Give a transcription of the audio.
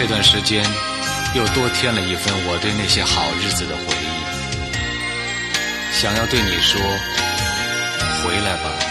这段时间又多添了一份我对那些好日子的回忆，想要对你说，回来吧，